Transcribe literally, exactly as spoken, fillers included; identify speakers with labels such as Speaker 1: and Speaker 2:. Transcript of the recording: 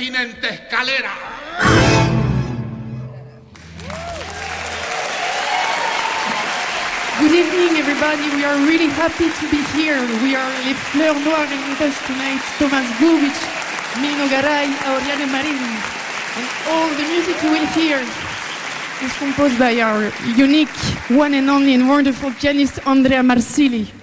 Speaker 1: impertinente escalera.
Speaker 2: Good evening, everybody. We are really happy to be here. We are Les Fleurs Noires, and with us tonight, Thomas Gubic, Mino Garay, Auriane Marin. And all the music you will hear is composed by our unique, one and only and wonderful pianist, Andrea Marsili.